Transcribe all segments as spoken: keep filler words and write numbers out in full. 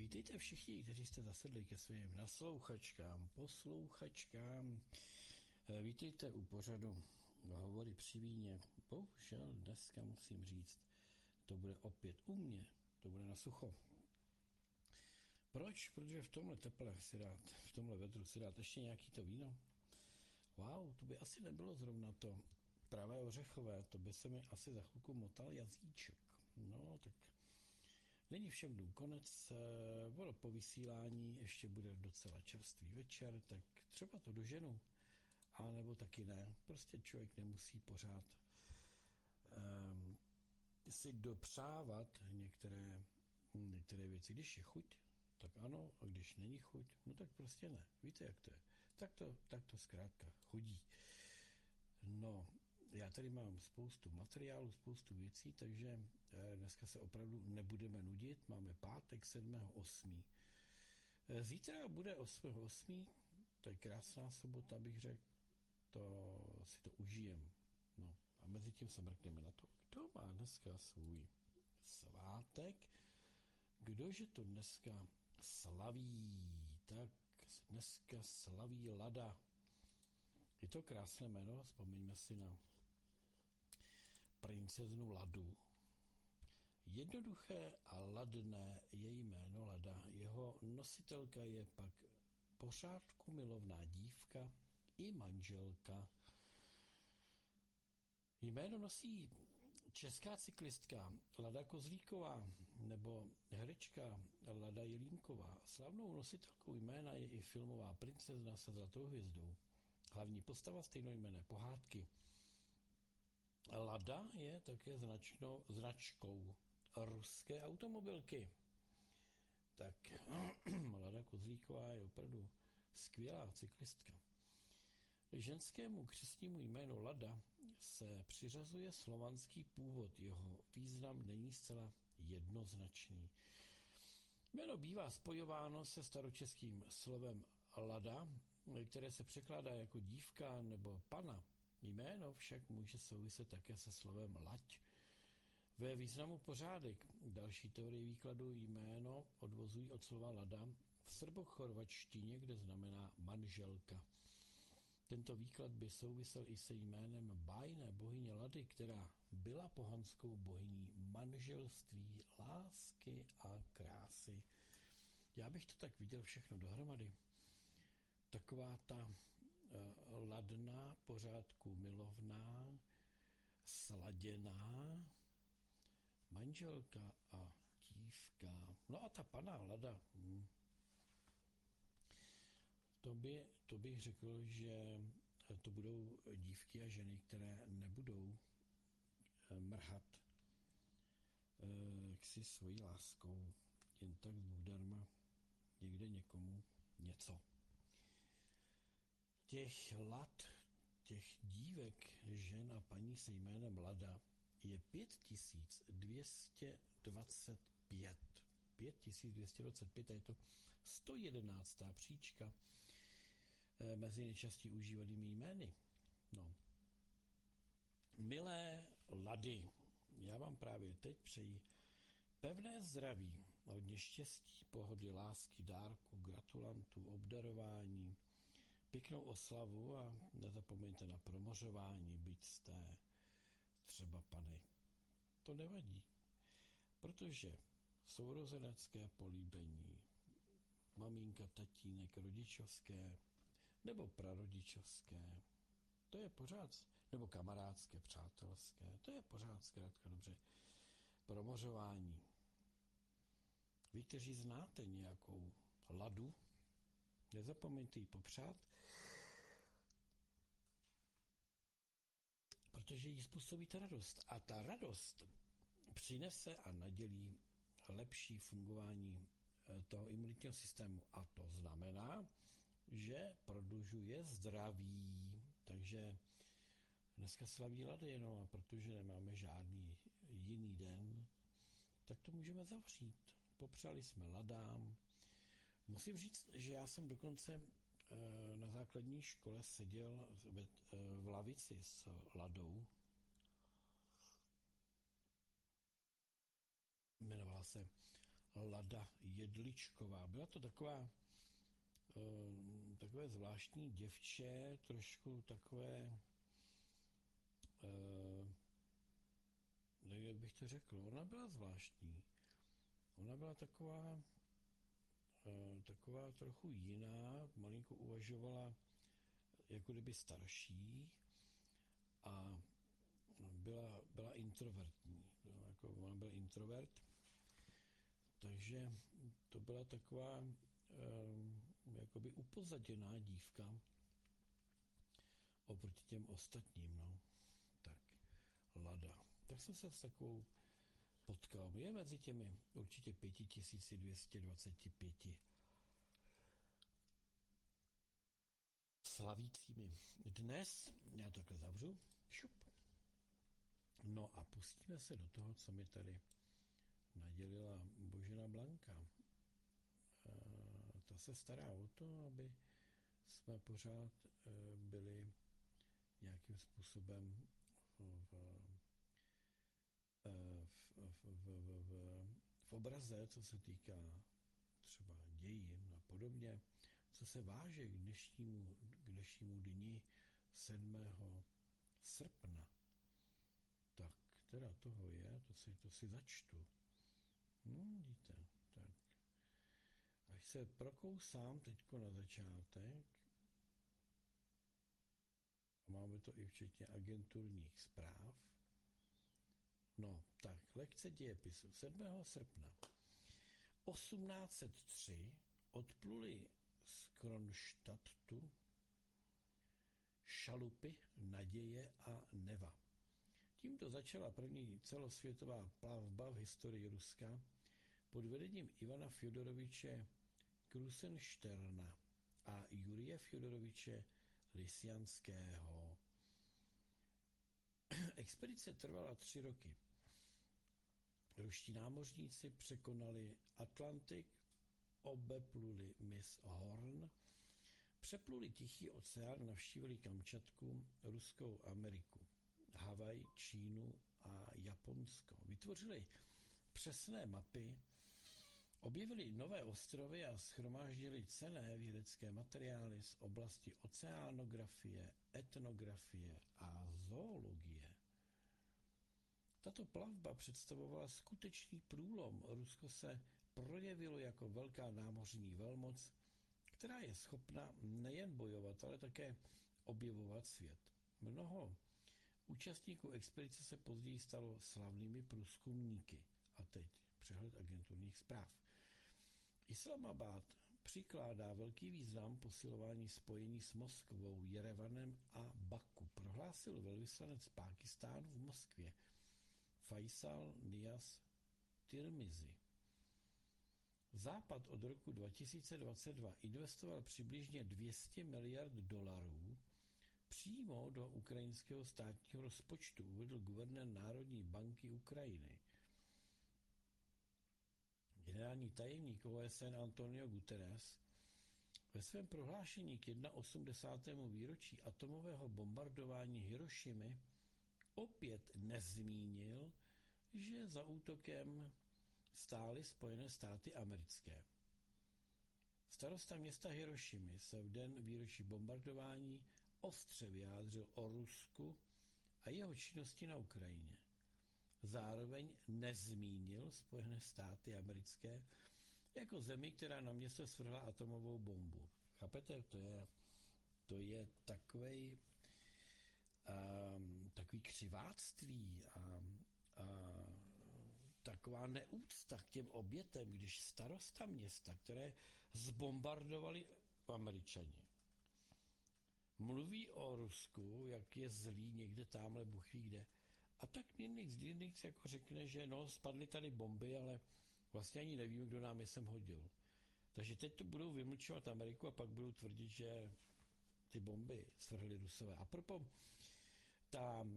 Vítejte všichni, kteří jste zasedli ke svým naslouchačkám, poslouchačkám. Vítejte u pořadu Hovory při víně. Bohužel dneska musím říct, to bude opět u mě, to bude na sucho. Proč? Protože v tomhle teple si dát, v tomhle vedru si dát ještě nějaký to víno. Wow, to by asi nebylo zrovna to pravé ořechové, to by se mi asi za chvilku motal jazyček. No, tak není všem dnů konec, ono po vysílání ještě bude docela čerstvý večer, tak třeba to doženu, a nebo taky ne. Prostě člověk nemusí pořád um, si dopřávat některé, některé věci. Když je chuť, tak ano, a když není chuť, no tak prostě ne. Víte, jak to je. Tak to, tak to zkrátka chodí. No, já tady mám spoustu materiálu, spoustu věcí, takže dneska se opravdu nebudeme nudit. Máme pátek sedmého osmého Zítra bude osmého osmého To je krásná sobota, bych řekl. To si to užijem. No, a mezi tím se mrkneme na to, kdo má dneska svůj svátek. Kdože to dneska slaví? Tak dneska slaví Lada. Je to krásné jméno, vzpomeňme si na princeznu Ladu. Jednoduché a ladné její jméno Lada. Jeho nositelka je pak pořádku milovná dívka i manželka. Jméno nosí česká cyklistka Lada Kozlíková nebo herečka Lada Jelínková. Slavnou nositelkou jména je i filmová princezna se zlatou hvězdou. Hlavní postava stejnojmenné pohádky. Lada je také značnou, značkou ruské automobilky. Tak Lada Kozlíková je opravdu skvělá cyklistka. Ženskému křestnímu jménu Lada se přiřazuje slovanský původ. Jeho význam není zcela jednoznačný. Jméno bývá spojováno se staročeským slovem Lada, které se překládá jako dívka nebo pana. Jméno však může souviset také se slovem lať. Ve významu pořádek další teorie výkladu jméno odvozují od slova Lada v srbochorvačtině, kde znamená manželka. Tento výklad by souvisel i se jménem bájné bohyně Lady, která byla pohanskou bohyní manželství, lásky a krásy. Já bych to tak viděl všechno dohromady. Taková ta uh, ladná, pořádku milovná, sladěná manželka a dívka. No a ta paná Lada, hm. to, by, to bych řekl, že to budou dívky a ženy, které nebudou mrhat jaksi svojí láskou jen tak zdarma někde někomu něco. Těch lad, těch dívek, žen a paní se jménem Lada je pět tisíc dvě stě dvacet pět. pět tisíc dvě stě dvacet pět a je to sto jedenáctá příčka mezi nejčastěji užívanými jmény. No. Milé Lady, já vám právě teď přeji pevné zdraví, hodně štěstí, pohody, lásky, dárku, gratulantů, obdarování, pěknou oslavu a nezapomeňte na promořování, byť jste třeba pany. To nevadí, protože sourozenecké políbení, maminka, tatínek, rodičovské nebo prarodičovské, to je pořád, nebo kamarádské, přátelské, to je pořád zkrátka dobře promořování. Vy, kteří znáte nějakou Ladu, nezapomeňte ji popřát, protože jí způsobíte radost. A ta radost přinese a nadělí lepší fungování toho imunitního systému. A to znamená, že prodlužuje zdraví. Takže dneska slaví Lady jenom, a protože nemáme žádný jiný den, tak to můžeme zavřít. Popřáli jsme Ladám. Musím říct, že já jsem dokonce na základní škole seděl v lavici s Ladou. Jmenovala se Lada Jedličková. Byla to taková uh, takové zvláštní děvče, trošku takové uh, nevím, jak bych to řekl. Ona byla zvláštní. Ona byla taková uh, taková trochu jiná, malinko uvažovala jako kdyby starší a byla, byla introvertní. Jako ona byl introvert, takže to byla taková um, jakoby upozaděná dívka oproti těm ostatním, no. Tak, Lada. Tak jsem se s takovou potkal. Je mezi těmi určitě pět tisíc dvě stě dvacet pět slavícími. Dnes, já to takhle zavřu, šup. No a pustíme se do toho, co mi tady nadělila Božena Blanka. E, ta se stará o to, aby jsme pořád e, byli nějakým způsobem v, v, v, v, v, v, v obraze, co se týká třeba dějin a podobně, co se váže k dnešnímu, k dnešnímu dni sedmého srpna. Tak, teda toho je, to si, to si začtu. No, vidíte, tak. Až se prokousám teďko na začátek, a máme to i včetně agenturních zpráv. No, tak, lekce dějepisu. sedmého srpna osmnáct set tři odpluli z Kronštadtu šalupy Naděje a Neva. Tímto začala první celosvětová plavba v historii Ruska pod vedením Ivana Fjodoroviče Krusenšterna a Jurie Fjodoroviče Lisjanského. Expedice trvala tři roky. Ruští námořníci překonali Atlantik, obepluli mys Horn, přepluli Tichý oceán, navštívili Kamčatku, Ruskou Ameriku, Havaj, Čínu a Japonsko. Vytvořili přesné mapy, objevili nové ostrovy a shromáždili cenné vědecké materiály z oblasti oceánografie, etnografie a zoologie. Tato plavba představovala skutečný průlom. Rusko se projevilo jako velká námořní velmoc, která je schopna nejen bojovat, ale také objevovat svět. Mnoho účastníků expedice se později stalo slavnými průzkumníky. A teď přehled agenturních zpráv. Islamabad přikládá velký význam posilování spojení s Moskvou, Jerevanem a Baku, prohlásil velvyslanec Pákistánu v Moskvě Faisal Nias Tirmizi. Západ od roku dva tisíce dvacet dva investoval přibližně dvě stě miliard dolarů přímo do ukrajinského státního rozpočtu, uvedl guvernér Národní banky Ukrajiny. Generální tajemník O S N Antonio Guterres ve svém prohlášení k osmdesátému výročí atomového bombardování Hirošimy opět nezmínil, že za útokem stály Spojené státy americké. Starosta města Hirošimy se v den výročí bombardování ostře vyjádřil o Rusku a jeho činnosti na Ukrajině. Zároveň nezmínil Spojené státy americké jako zemi, která na město svrhla atomovou bombu. Chápete? To je, to je takovej, um, takový křiváctví a, a taková neúcta k těm obětem, když starosta města, které zbombardovali Američani, mluví o Rusku, jak je zlý někde tamhle, Bůh ví kde. A tak nic, nic jako řekne, že no, spadly tady bomby, ale vlastně ani nevím, kdo nám je sem hodil. Takže teď to budou vymlčovat Ameriku a pak budou tvrdit, že ty bomby svrhly Rusové. A proto ta,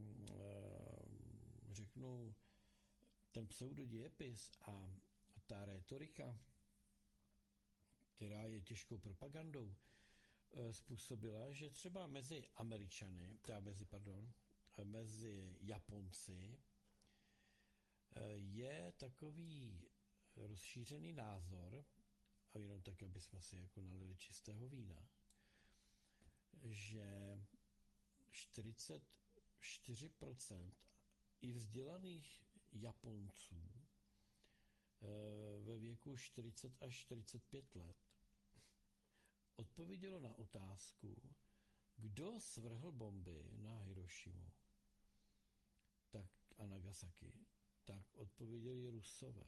řeknu, ten pseudodějepis a ta rétorika, která je těžkou propagandou, způsobila, že třeba mezi Američany, teda mezi, pardon, mezi Japonci je takový rozšířený názor, a jenom tak, aby jsme si jako nalili čistého vína, že čtyřicet čtyři procent i vzdělaných Japonců ve věku čtyřicet až čtyřicet pět let odpovědělo na otázku, kdo svrhl bomby na Hirošimu tak a Nagasaki, tak odpověděli Rusové.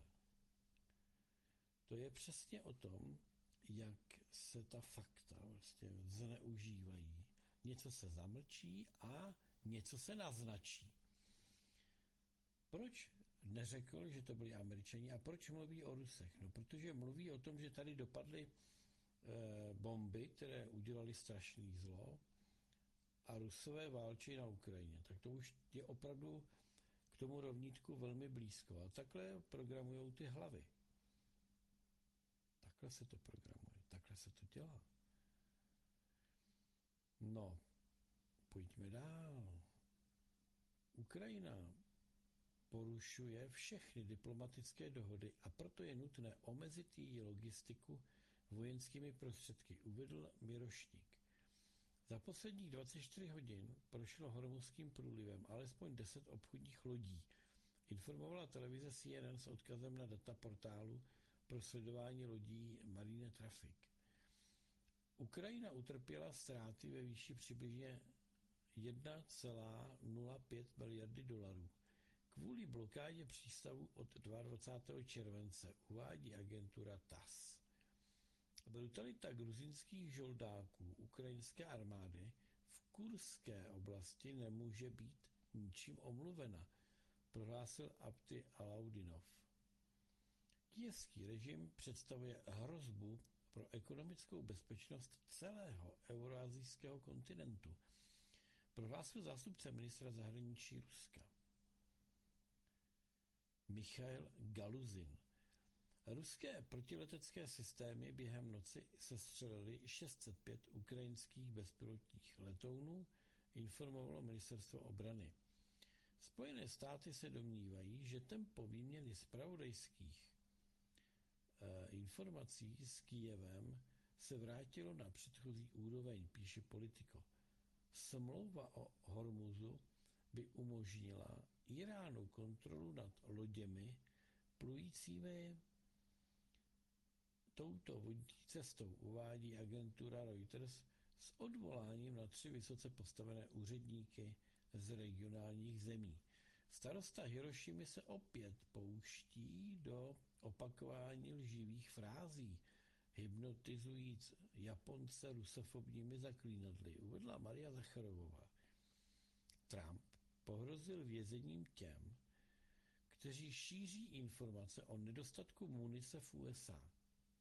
To je přesně o tom, jak se ta fakta vlastně zneužívají. Něco se zamlčí a něco se naznačí. Proč neřekl, že to byli Američani a proč mluví o Rusech? No, protože mluví o tom, že tady dopadly e, bomby, které udělali strašný zlo a Rusové válčí na Ukrajině. Tak to už je opravdu k tomu rovnítku velmi blízko. A takhle programujou ty hlavy. Takhle se to programuje, takhle se to dělá. No, pojďme dál. Ukrajina porušuje všechny diplomatické dohody a proto je nutné omezit její logistiku vojenskými prostředky, uvedl Mirošník. Za posledních dvacet čtyři hodin prošlo Hormuzským průlivem alespoň deset obchodních lodí, informovala televize C N N s odkazem na data portálu pro sledování lodí Marine Traffic. Ukrajina utrpěla ztráty ve výši přibližně jedna celá nula pět miliardy dolarů. Kvůli blokádě přístavu od dvacátého druhého července, uvádí agentura T A S S. Brutalita gruzínských žoldáků ukrajinské armády v kurské oblasti nemůže být ničím omluvena, prohlásil Abdi Alaudinov. Kyjevský režim představuje hrozbu pro ekonomickou bezpečnost celého euroazijského kontinentu, prohlásil zástupce ministra zahraničí Ruska. Michail Galuzin. Ruské protiletecké systémy během noci sestřelily šest set pět ukrajinských bezpilotních letounů, informovalo ministerstvo obrany. Spojené státy se domnívají, že tempo výměny zpravodajských e, informací s Kyjevem se vrátilo na předchozí úroveň, píše Politico. Smlouva o Hormuzu by umožnila Iránu kontrolu nad loděmi plujícími touto vodní cestou, uvádí agentura Reuters s odvoláním na tři vysoce postavené úředníky z regionálních zemí. Starosta Hirošimy se opět pouští do opakování lživých frází, hypnotizujíc Japonce rusofobními zaklínadly, uvedla Maria Zacharovová. Trump pohrozil vězením těm, kteří šíří informace o nedostatku munice v U S A.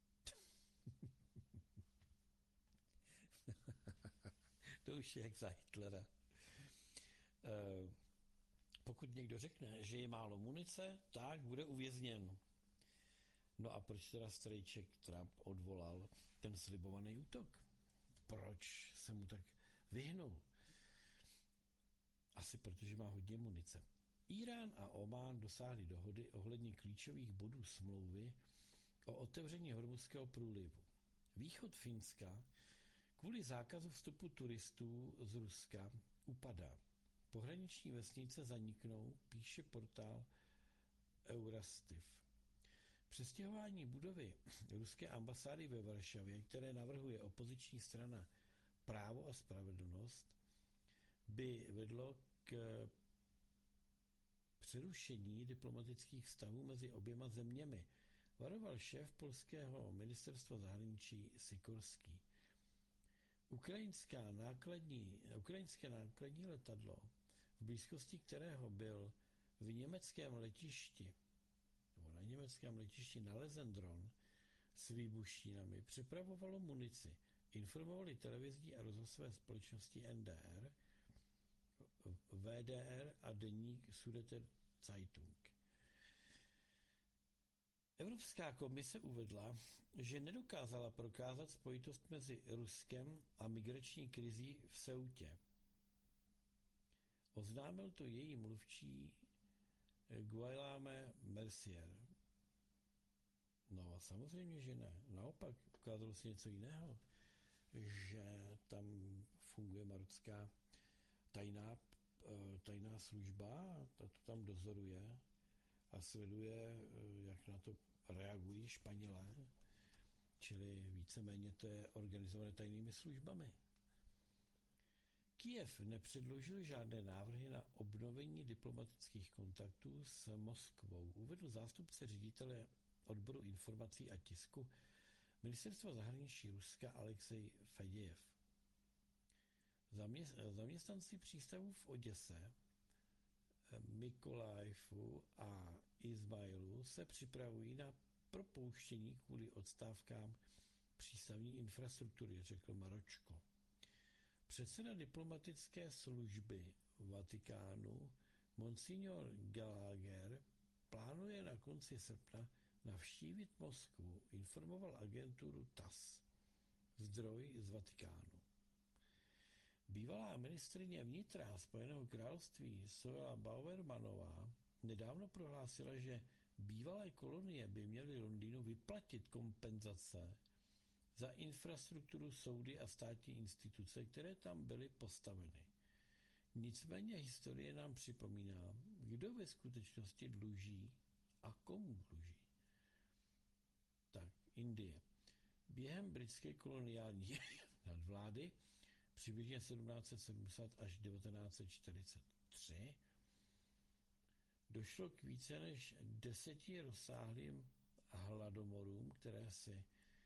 To už je jak za Hitlera. E, pokud někdo řekne, že je málo munice, tak bude uvězněn. No a proč teda strejček Trump odvolal ten slibovaný útok? Proč se mu tak vyhnul? Asi protože má hodně munice. Irán a Omán dosáhli dohody ohledně klíčových bodů smlouvy o otevření Hormuzského průlivu. Východ Finska kvůli zákazu vstupu turistů z Ruska upadá. Pohraniční vesnice zaniknou, píše portál Eurastiv. Přestěhování budovy ruské ambasády ve Varšavě, které navrhuje opoziční strana Právo a spravedlnost, by vedlo k přerušení diplomatických vztahů mezi oběma zeměmi, varoval šéf polského ministerstva zahraničí Sikorský. Ukrajinská nákladní, ukrajinské nákladní letadlo, v blízkosti kterého byl v německém letišti, nebo na německém letišti nalezen dron s výbušninami, přepravovalo munici, informovali televizní a rozhlasové společnosti N D R, V D R a deník Süddeutsche Zeitung. Evropská komise uvedla, že nedokázala prokázat spojitost mezi Ruskem a migrační krizí v Ceutě. Oznámil to její mluvčí Guillaume Mercier. No samozřejmě, že ne. Naopak, ukázalo se něco jiného, že tam funguje marocká tajná, tajná služba, ta to tam dozoruje a sleduje, jak na to reagují Španělé, čili víceméně to je organizované tajnými službami. Kyjev nepředložil žádné návrhy na obnovení diplomatických kontaktů s Moskvou, uvedl zástupce ředitele odboru informací a tisku Ministerstva zahraničí Ruska Alexej Fadějev. Zaměstnanci přístavů v Oděse, Mykolajivu a Izmailu se připravují na propouštění kvůli odstávkám přístavní infrastruktury, řekl Maročko. Předseda diplomatické služby Vatikánu Monsignor Gallagher plánuje na konci srpna navštívit Moskvu, informoval agenturu T A S, zdroj z Vatikánu. Bývalá ministryně vnitra Spojeného království Zoe Bauermanová nedávno prohlásila, že bývalé kolonie by měly Londýnu vyplatit kompenzace za infrastrukturu, soudy a státní instituce, které tam byly postaveny. Nicméně historie nám připomíná, kdo ve skutečnosti dluží a komu dluží. Tak, Indie. Během britské koloniální nadvlády přibližně sedmnáct set sedmdesát až devatenáct set čtyřicet tři došlo k více než deseti rozsáhlým hladomorům, které si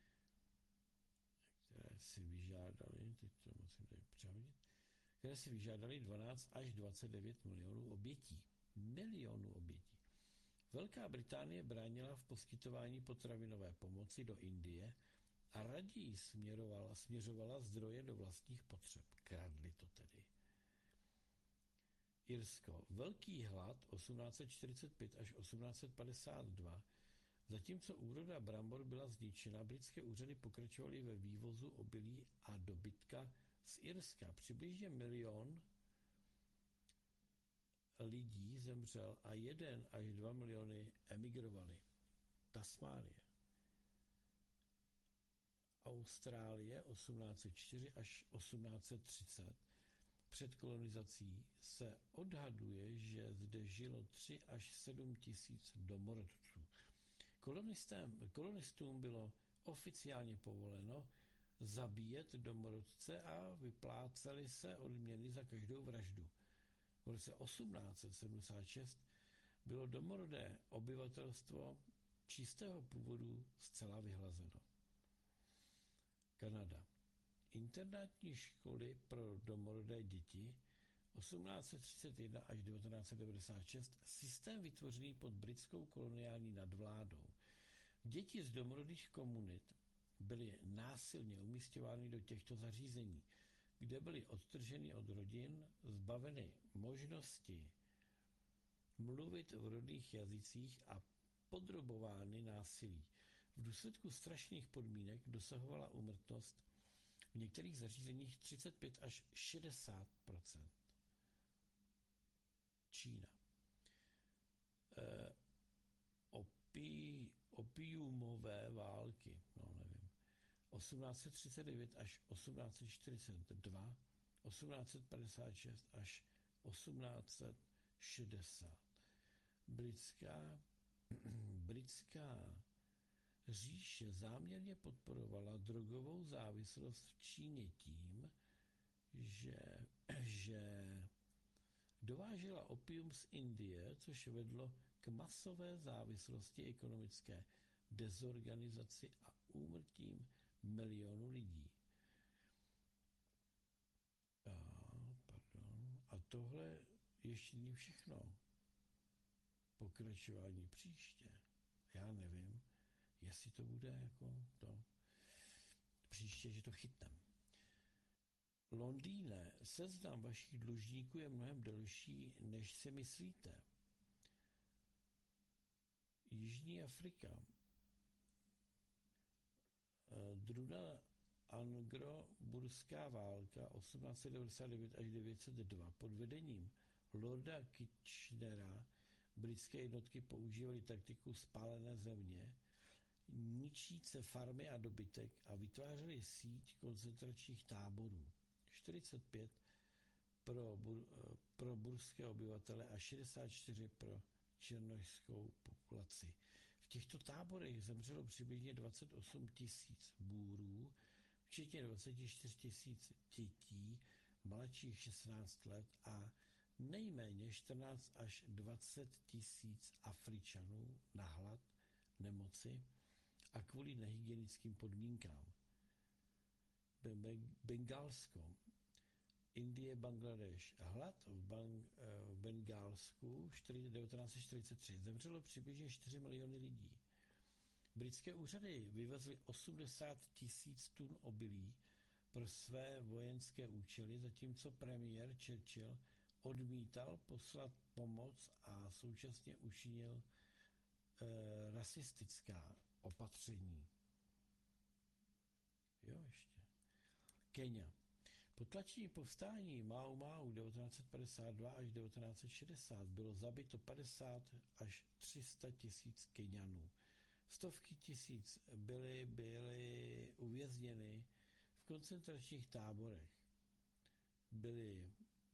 které si vyžádali, teď to musím tady přehodit, které si vyžádali dvanáct až dvacet devět milionů obětí. Milionů obětí. Velká Británie bránila v poskytování potravinové pomoci do Indie a raději směrovala, směřovala zdroje do vlastních potřeb. Kradli to tedy. Irsko. Velký hlad osmnáct set čtyřicet pět až osmnáct set padesát dva. Zatímco úroda brambor byla zničena, britské úřady pokračovaly ve vývozu obilí a dobytka z Irska. Přibližně milion lidí zemřel a jeden až dva miliony emigrovali. Tasmánie. Austrálie osmnáct set čtyři až osmnáct set třicet. Před kolonizací se odhaduje, že zde žilo tři až sedm tisíc domorodců. Kolonistům bylo oficiálně povoleno zabíjet domorodce a vyplácely se odměny za každou vraždu. V roce osmnáct set sedmdesát šest bylo domorodé obyvatelstvo čistého původu zcela vyhlazeno. Kanada. Internátní školy pro domorodé děti osmnáct set třicet jedna až devatenáct set devadesát šest, systém vytvořený pod britskou koloniální nadvládou. Děti z domorodých komunit byly násilně umísťovány do těchto zařízení, kde byly odtrženy od rodin, zbaveny možnosti mluvit v rodných jazycích a podrobovány násilí. V důsledku strašných podmínek dosahovala úmrtnost v některých zařízeních třicet pět až šedesát procent. Čína. E, opi, opiumové války, no nevím, osmnáct set třicet devět až osmnáct set čtyřicet dva, osmnáct set padesát šest až osmnáct set šedesát. Britská, britská říše záměrně podporovala drogovou závislost v Číně tím, že, že dovážela opium z Indie, což vedlo k masové závislosti, ekonomické dezorganizaci a úmrtím milionů lidí. A, pardon, a tohle ještě není všechno. Pokračování příště. Já nevím, jestli to bude jako to příště, že to chytnem. Londýne, seznam vašich dlužníků je mnohem delší, než si myslíte. Jižní Afrika. Druhá anglo-burská válka osmnáct set devadesát devět až devět set dva pod vedením Lorda Kitchenera britské jednotky používaly taktiku spálené země, ničíce farmy a dobytek a vytvářeli síť koncentračních táborů. čtyřicet pět pro, pro burské obyvatele a šedesát čtyři pro černošskou populaci. V těchto táborech zemřelo přibližně dvacet osm tisíc Búrů, včetně dvacet čtyři tisíc dětí mladších šestnáct let a nejméně čtrnáct až dvacet tisíc Afričanů na hlad, nemoci a kvůli nehygienickým podmínkám. Bengálsko, Indie, Bangladeš. Hlad v, Bang, v Bengálsku devatenáct set čtyřicet tři zemřelo přibližně čtyři miliony lidí. Britské úřady vyvezly osmdesát tisíc tun obilí pro své vojenské účely, zatímco premiér Churchill odmítal poslat pomoc a současně učinil e, rasistická opatření. Jo, ještě. Kenya. Po tlačení povstání Mau Mau devatenáct set padesát dva až devatenáct set šedesát bylo zabito padesát až tři sta tisíc Keňanů. Stovky tisíc byly, byly uvězněny v koncentračních táborech. Byly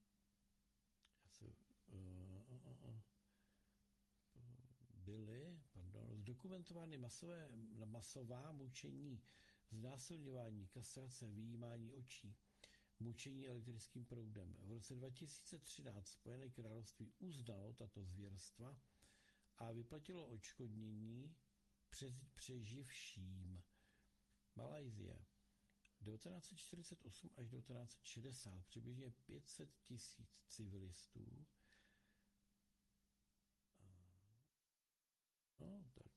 byly pardon, zdokumentovány masové, masová mučení, znásilňování, kastrace, vyjímání očí, mučení elektrickým proudem. V roce dva tisíce třináct Spojené království uznalo tato zvěrstva a vyplatilo odškodnění přeživším. Malajsie. devatenáct set čtyřicet osm až devatenáct set šedesát přibližně pět set tisíc civilistů. No, tak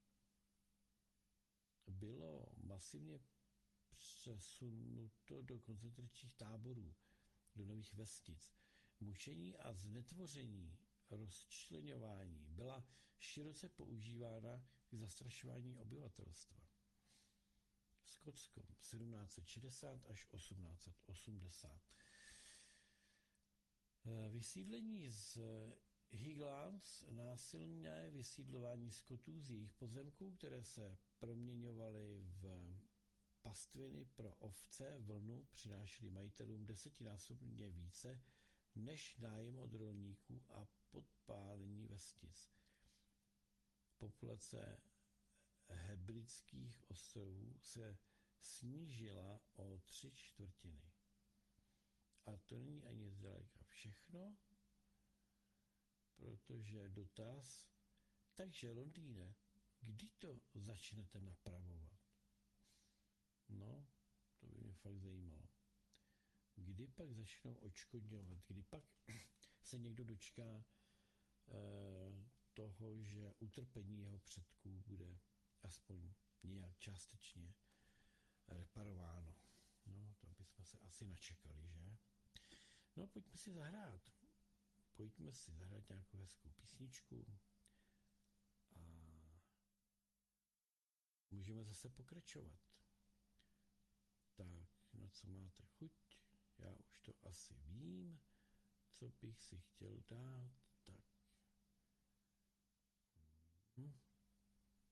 bylo masivně přesunuto do koncentračních táborů, do nových vesnic. Mučení a znetvoření, rozčleňování byla široce používána k zastrašování obyvatelstva. Skotsko sedmnáct set šedesát až osmnáct set osmdesát. Vysídlení z Highlands, násilné vysídlování Skotů z jejich pozemků, které se proměňovaly v pastviny pro ovce, vlnu, přinášely majitelům desetinásobně více než nájem od rolníků a podpálení vestic. Populace Hebridských ostrovů se snížila o tři čtvrtiny. A to není ani zdaleka všechno, protože dotaz, takže Londýne, kdy to začnete napravovat? No, to by mě fakt zajímalo. Kdy pak začnou odškodňovat? Kdy pak se někdo dočká eh, toho, že utrpení jeho předků bude aspoň nějak částečně reparováno? No, to bychom se asi načekali, že? No, pojďme si zahrát. Pojďme si zahrát nějakou hezkou písničku a můžeme zase pokračovat. Tak, na co máte chuť? Já už to asi vím, co bych si chtěl dát. Tak. Hm.